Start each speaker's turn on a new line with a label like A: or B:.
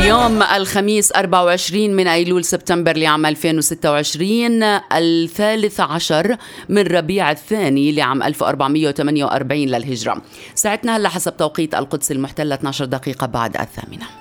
A: اليوم الخميس 24 من أيلول سبتمبر لعام 2026، 13 من ربيع الثاني لعام 1448 للهجرة. ساعتنا هلا حسب توقيت القدس المحتلة 12 دقيقة بعد 8.